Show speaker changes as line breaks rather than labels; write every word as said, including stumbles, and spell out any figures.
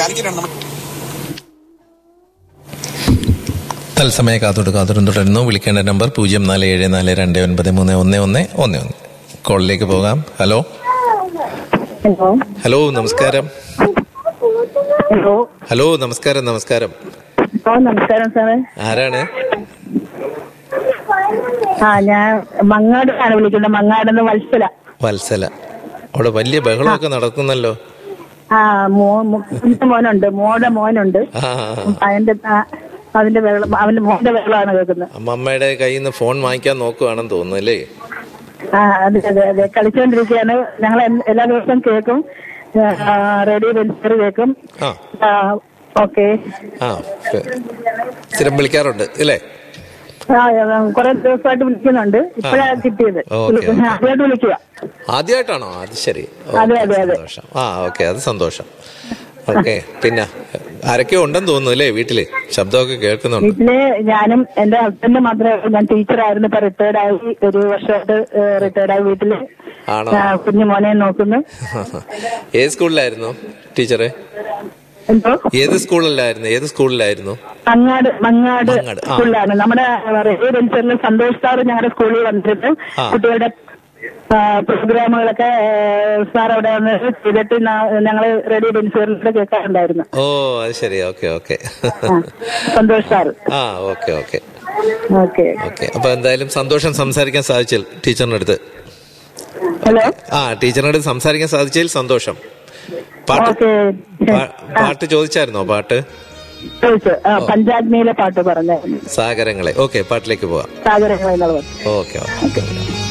കാലിക്കറ്റാണ് നമ്മൾ.
തത്സമയ കാത്തോട്ട് കാത്തോട്ടും തുടരുന്നു. വിളിക്കേണ്ട നമ്പർ പൂജ്യം നാല് ഏഴ് നാല് രണ്ട് ഒൻപത് മൂന്ന് ഒന്ന് ഒന്ന് ഒന്ന് ഒന്ന്. കോളിലേക്ക് പോകാം. ഹലോ
ഹലോ
ഹലോ നമസ്കാരം.
ഹലോ
ഹലോ നമസ്കാരം. നമസ്കാരം.
ഓ നമസ്കാരം സാറേ.
ആരാണ്?
ആ ഞാൻ മങ്ങാടാണ് വിളിക്കുന്നത്. മങ്ങാടെന്ന് വത്സല.
വത്സല. അവിടെ വലിയ ബഹളമൊക്കെ നടക്കുന്നല്ലോ.
ആ മോ മോനുണ്ട്, മോടെ മോനുണ്ട്.
ആ
അതിന്റെ അതിന്റെ ബഹളം, അവന്റെ മോന്റെ ബഹളമാണ് കേൾക്കുന്നത്.
അമ്മമ്മയുടെ കയ്യിൽ നിന്ന് ഫോൺ വാങ്ങിക്കാൻ നോക്കുവാണെന്ന് തോന്നുന്നു അല്ലേ?
ആ അതെ അതെ അതെ കളിച്ചുകൊണ്ടിരിക്കുകയാണ്. ഞങ്ങൾ എല്ലാ ദിവസവും കേൾക്കും, റേഡിയോ വെൽഫെയർ കേൾക്കും. ഓക്കെ.
ആ സ്ഥിരം വിളിക്കാറുണ്ട് അല്ലേ?
കുറെ ദിവസമായിട്ട് വിളിക്കുന്നുണ്ട്. ഇപ്പഴാണ് കിട്ടിയത്. ആദ്യമായിട്ട് വിളിക്കുക.
ആദ്യമായിട്ടാണോ? അത് ശരി.
അതെ അതെ അതെ.
ആ ഓക്കെ, അത് സന്തോഷം. ഓക്കെ. പിന്നെ ആരൊക്കെയോ ഉണ്ടെന്ന് തോന്നുന്നു അല്ലേ വീട്ടില്? ശബ്ദമൊക്കെ കേൾക്കുന്നുണ്ട്.
വീട്ടില് ഞാനും എന്റെ ഹസ്ബൻഡ് മാത്രമേ. ഞാൻ ടീച്ചറായിരുന്നു, ഇപ്പൊ റിട്ടയർഡ് ആയി. ഒരു വർഷമായിട്ട് റിട്ടയർഡ് ആയി. വീട്ടില് കുഞ്ഞു മോനെ നോക്കുന്നു.
ഏത് സ്കൂളിലായിരുന്നു ടീച്ചറ്?
എന്തോ?
ഏത് സ്കൂളിലായിരുന്നു? ഏത് സ്കൂളിലായിരുന്നു?
മങ്ങാട്. മങ്ങാട് സ്കൂളിലാണ്. നമ്മുടെ റേഡിയോ വെൽഫെയറിൽ സന്തോഷ് സാർ ഞങ്ങളുടെ സ്കൂളിൽ വന്നിട്ട് കുട്ടികളുടെ പ്രോഗ്രാമുകളൊക്കെ സാർ അവിടെ വന്ന് ചെയ്തിട്ട് ഞങ്ങള് റേഡിയോ വെൽഫെയറിലൂടെ കേൾക്കാറുണ്ടായിരുന്നു.
ഓ അത് ശരി. Okay okay.
സന്തോഷ് സാർ.
ആ ഓക്കെ ഓക്കെ
ഓക്കെ
ഓക്കെ. അപ്പൊ എന്തായാലും സന്തോഷം സംസാരിക്കാൻ സാധിച്ചാൽ ടീച്ചറിന്റെ അടുത്ത്.
ഹലോ.
ആ ടീച്ചറിന്റെ അടുത്ത് സംസാരിക്കാൻ സാധിച്ചതിൽ സന്തോഷം. പാട്ട് പാട്ട് ചോദിച്ചായിരുന്നോ? പാട്ട്
ചോദിച്ചു. പഞ്ചാഗ്നിയിലെ പാട്ട് പറഞ്ഞായിരുന്നു.
സാഗരങ്ങളെ. ഓക്കെ, പാട്ടിലേക്ക് പോവാം.
സാഗരങ്ങളെ.
Okay okay.